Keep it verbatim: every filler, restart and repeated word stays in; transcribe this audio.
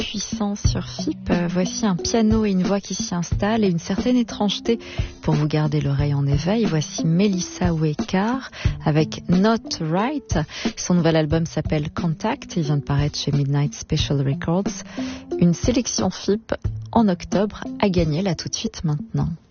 Puissant sur F I P, voici un piano et une voix qui s'y installent et une certaine étrangeté pour vous garder l'oreille en éveil. Voici Melissa Wekar avec Not Right. Son nouvel album s'appelle Contact, il vient de paraître chez Midnight Special Records. Une sélection F I P en octobre à gagner là tout de suite maintenant.